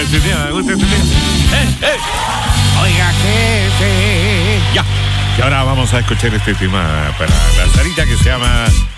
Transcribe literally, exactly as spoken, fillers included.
este tema, me gusta este tema. ¡Eh, eh! Oiga, jefe. Ya. Y ahora vamos a escuchar este tema para la Sarita que se llama